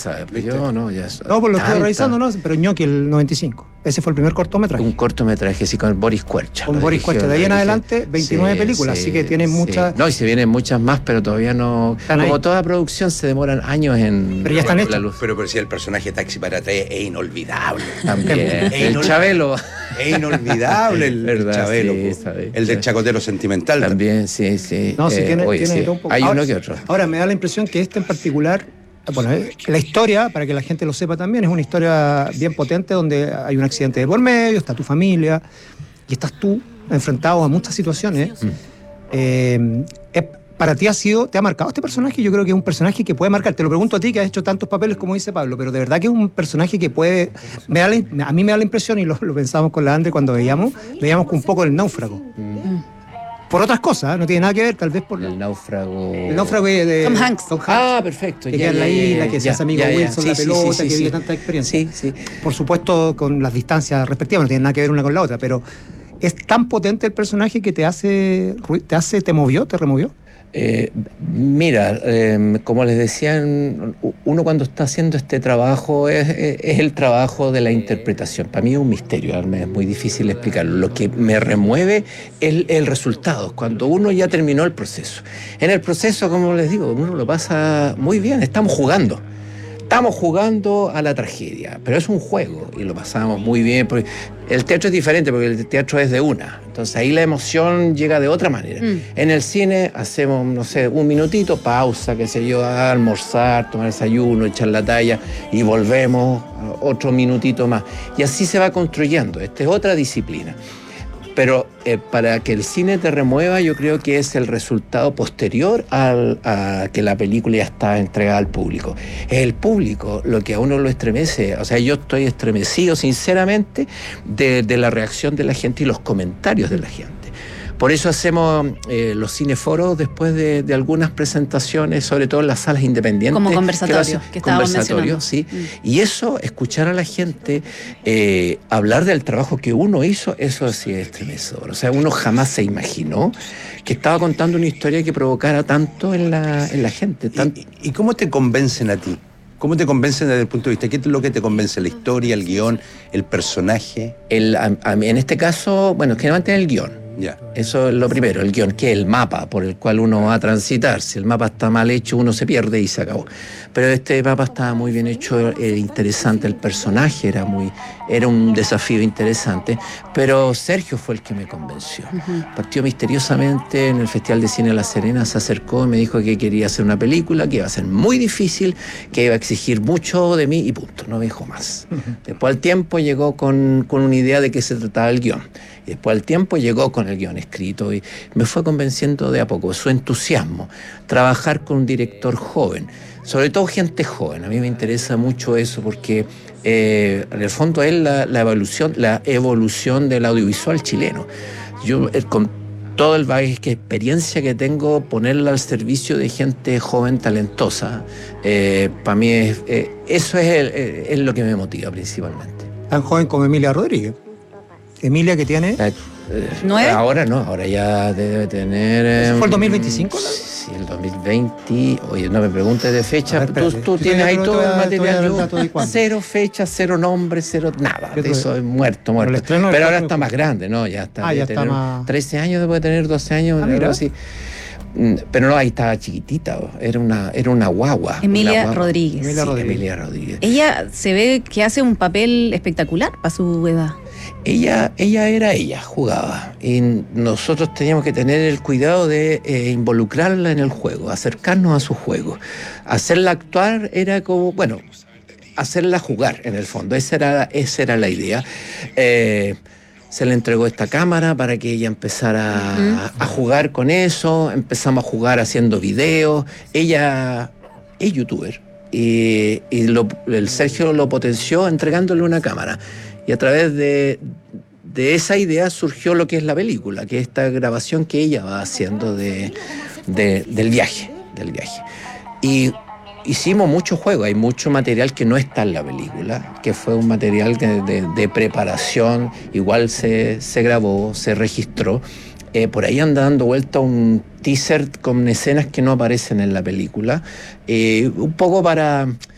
sabe. Pues yo no, ya. No, pues lo estoy revisando, ¿no? Pero Ñoqui, el 95. Ese fue el primer cortometraje. Un cortometraje, sí, con Boris Cuercha. Con Boris Cuercha. De ahí en adelante, 29 películas, así que tienen muchas. No, y se vienen muchas más, pero todavía no. Como toda producción, se demoran años en. Pero ya están hechos. Pero si el personaje Taxi para Tres es inolvidable. También. El Chabelo. Es inolvidable el Chabelo. Sí, el del Chacotero Sentimental. También, sí. No, sí, tiene un poco. Hay uno que otro. Ahora, me da la impresión que este en particular. Bueno, la historia, para que la gente lo sepa también, es una historia bien potente donde hay un accidente de por medio, está tu familia y estás tú enfrentado a muchas situaciones. Para ti te ha marcado este personaje. Yo creo que es un personaje que puede marcar. Te lo pregunto a ti, que has hecho tantos papeles como dice Pablo, pero de verdad que es un personaje que puede. A mí me da la impresión, y lo pensábamos con la Andre cuando veíamos con un poco del náufrago. Por otras cosas, no tiene nada que ver, tal vez por el náufrago. El náufrago de Tom Hanks. Ah, perfecto. Que queda en la isla, que se hace amigo de Wilson, la pelota, que vive tanta experiencia. Sí. Por supuesto, con las distancias respectivas, no tiene nada que ver una con la otra, pero es tan potente el personaje que te movió, te removió. Mira, como les decía, uno cuando está haciendo este trabajo es el trabajo de la interpretación. Para mí es un misterio, es muy difícil explicarlo. Lo que me remueve es el resultado, cuando uno ya terminó el proceso. En el proceso, como les digo, uno lo pasa muy bien, estamos jugando a la tragedia, pero es un juego y lo pasamos muy bien, porque el teatro es diferente, porque el teatro es de una, entonces ahí la emoción llega de otra manera. En el cine hacemos, no sé, un minutito, pausa, qué sé yo, a almorzar, tomar desayuno, echar la talla y volvemos otro minutito más, y así se va construyendo. Esta es otra disciplina. Pero para que el cine te remueva, yo creo que es el resultado posterior a que la película ya está entregada al público. Es el público lo que a uno lo estremece. O sea, yo estoy estremecido, sinceramente, de la reacción de la gente y los comentarios de la gente. Por eso hacemos los cineforos después de algunas presentaciones, sobre todo en las salas independientes. Como conversatorio, que estábamos mencionando. Sí. Y eso, escuchar a la gente hablar del trabajo que uno hizo, eso sí es estremecedor. O sea, uno jamás se imaginó que estaba contando una historia que provocara tanto en la gente. ¿Y cómo te convencen a ti? ¿Cómo te convencen desde el punto de vista? ¿Qué es lo que te convence? ¿La historia, el guión, el personaje? En este caso, bueno, generalmente es el guión. Ya. Eso es lo primero, el guión, que es el mapa por el cual uno va a transitar. Si el mapa está mal hecho, uno se pierde y se acabó. Pero este mapa estaba muy bien hecho, era interesante, el personaje era un desafío interesante, pero Sergio fue el que me convenció. Partió misteriosamente en el Festival de Cine de La Serena, se acercó y me dijo que quería hacer una película, que iba a ser muy difícil, que iba a exigir mucho de mí y punto, no me dijo más. Después al tiempo llegó con una idea de qué se trataba el guión. Y después al tiempo llegó con el guión escrito y me fue convenciendo de a poco, su entusiasmo, trabajar con un director joven, sobre todo gente joven. A mí me interesa mucho eso porque en el fondo es la evolución del audiovisual chileno. Yo con todo el bagaje, experiencia que tengo, ponerla al servicio de gente joven, talentosa, para mí eso es lo que me motiva principalmente. Tan joven como Emilia Rodríguez. Emilia, que tiene 9. Ahora no, ahora ya debe tener. ¿Eso fue el 2025? Sí, el 2020. Oye, no me preguntes de fecha. Tú tienes ahí todo el material. Cero fecha, cero nombre, cero nada. De eso es muerto. Pero ahora está más grande, ¿no? Ya está. Ya está más. 13 años, después de tener 12 años, algo así. Pero no, ahí estaba chiquitita, era una guagua. Emilia Rodríguez. Emilia Rodríguez. Ella se ve que hace un papel espectacular para su edad. Ella jugaba, y nosotros teníamos que tener el cuidado de involucrarla en el juego, acercarnos a su juego. Hacerla actuar era como, bueno, hacerla jugar en el fondo, esa era la idea. Se le entregó esta cámara para que ella empezara a jugar con eso, empezamos a jugar haciendo videos. Ella es youtuber y el Sergio lo potenció entregándole una cámara. Y a través de esa idea surgió lo que es la película, que es esta grabación que ella va haciendo del viaje. Y hicimos mucho juego, hay mucho material que no está en la película, que fue un material de preparación, igual se grabó, se registró. Por ahí anda dando vuelta un teaser con escenas que no aparecen en la película, un poco para